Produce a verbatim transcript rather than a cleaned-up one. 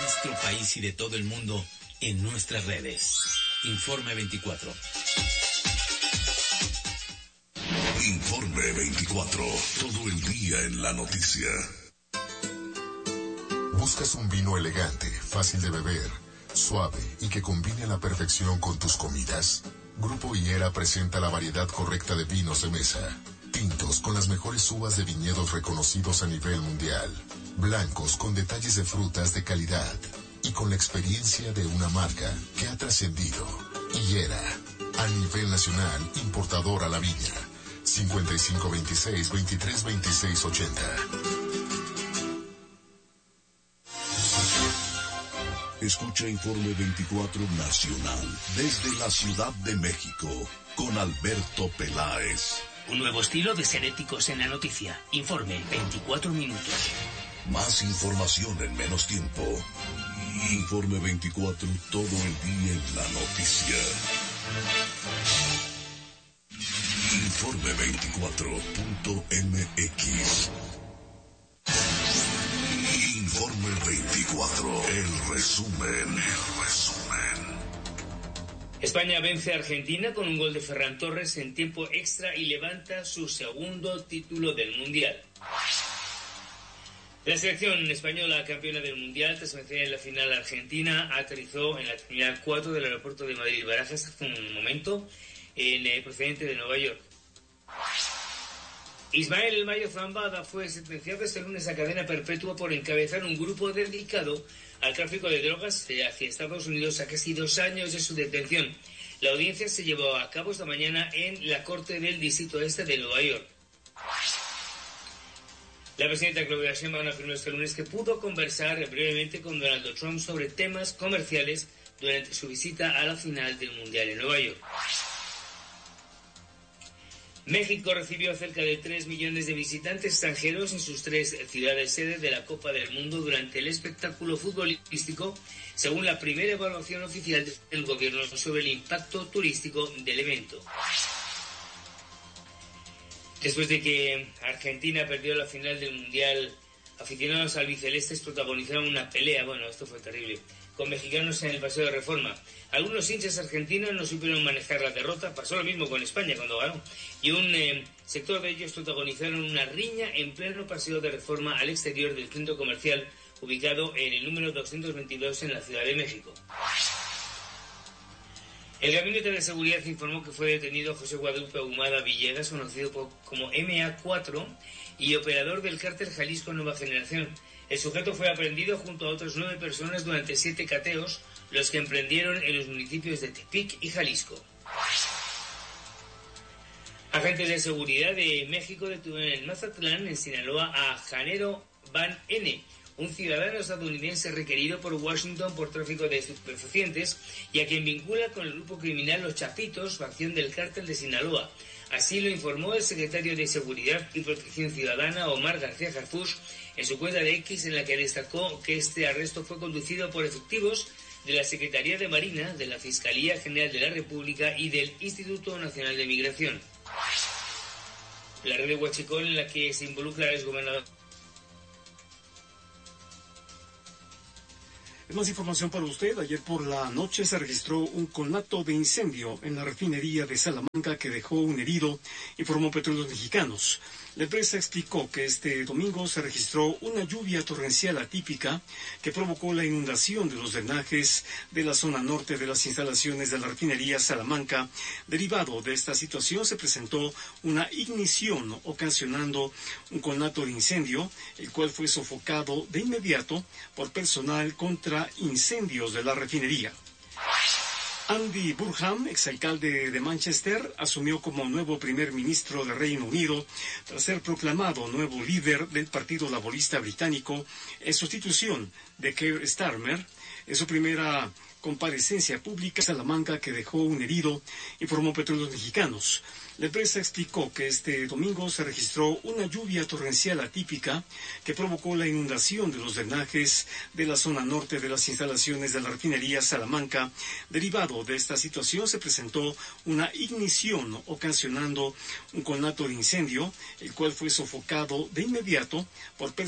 nuestro país y de todo el mundo en nuestras redes. Informe veinticuatro. Informe veinticuatro. Todo el día en la noticia. ¿Buscas un vino elegante, fácil de beber, suave y que combine a la perfección con tus comidas? Grupo Higuera presenta la variedad correcta de vinos de mesa. Tintos con las mejores uvas de viñedos reconocidos a nivel mundial. Blancos con detalles de frutas de calidad. Y con la experiencia de una marca que ha trascendido. Higuera, a nivel nacional, importador a la viña. cincuenta y cinco veintiséis, veintitrés veintiséis ochenta. Escucha Informe veinticuatro Nacional desde la Ciudad de México con Alberto Peláez. Un nuevo estilo de ser éticos en la noticia. Informe veinticuatro minutos. Más información en menos tiempo. Informe veinticuatro, todo el día en la noticia. Informe veinticuatro punto m x. Informe veinticuatro, el resumen, el resumen. España vence a Argentina con un gol de Ferran Torres en tiempo extra y levanta su segundo título del Mundial. La selección española, campeona del Mundial, tras vencer en la final a Argentina, aterrizó en la terminal cuatro del aeropuerto de Madrid-Barajas hace un momento, en el procedente de Nueva York. Ismael El Mayo Zambada fue sentenciado este lunes a cadena perpetua por encabezar un grupo dedicado al tráfico de drogas hacia Estados Unidos a casi dos años de su detención. La audiencia se llevó a cabo esta mañana en la Corte del Distrito Este de Nueva York. La presidenta Claudia Sheinbaum afirmó este lunes que pudo conversar brevemente con Donald Trump sobre temas comerciales durante su visita a la final del Mundial en Nueva York. México recibió cerca de tres millones de visitantes extranjeros en sus tres ciudades sede de la Copa del Mundo durante el espectáculo futbolístico, según la primera evaluación oficial del gobierno sobre el impacto turístico del evento. Después de que Argentina perdió la final del Mundial, aficionados albicelestes protagonizaron una pelea, bueno, esto fue terrible, con mexicanos en el Paseo de Reforma. Algunos hinchas argentinos no supieron manejar la derrota, pasó lo mismo con España cuando ganó, y un eh, sector de ellos protagonizaron una riña en pleno Paseo de Reforma al exterior del centro comercial ubicado en el número doscientos veintidós en la Ciudad de México. El Gabinete de Seguridad informó que fue detenido José Guadalupe Ahumada Villegas, conocido como M A cuatro, y operador del cártel Jalisco Nueva Generación. El sujeto fue aprehendido junto a otras nueve personas durante siete cateos, los que emprendieron en los municipios de Tepic y Jalisco. Agentes de seguridad de México detuvieron en Mazatlán, en Sinaloa, a Janero Van N., un ciudadano estadounidense requerido por Washington por tráfico de estupefacientes y a quien vincula con el grupo criminal Los Chapitos, facción del cártel de Sinaloa. Así lo informó el secretario de Seguridad y Protección Ciudadana, Omar García Harfuch, en su cuenta de X, en la que destacó que este arresto fue conducido por efectivos de la Secretaría de Marina, de la Fiscalía General de la República y del Instituto Nacional de Migración. La red de Huachicol, en la que se involucra el exgobernador. Más información para usted. Ayer por la noche se registró un conato de incendio en la refinería de Salamanca que dejó un herido, informó Petróleos Mexicanos. La empresa explicó que este domingo se registró una lluvia torrencial atípica que provocó la inundación de los drenajes de la zona norte de las instalaciones de la refinería Salamanca. Derivado de esta situación se presentó una ignición ocasionando un conato de incendio, el cual fue sofocado de inmediato por personal contra incendios de la refinería. Andy Burnham, exalcalde de Manchester, asumió como nuevo primer ministro de Reino Unido tras ser proclamado nuevo líder del Partido Laborista Británico en sustitución de Keir Starmer. En su primera comparecencia pública, Salamanca que dejó un herido, informó Petróleos Mexicanos. La empresa explicó que este domingo se registró una lluvia torrencial atípica que provocó la inundación de los drenajes de la zona norte de las instalaciones de la refinería Salamanca. Derivado de esta situación se presentó una ignición ocasionando un conato de incendio, el cual fue sofocado de inmediato por personas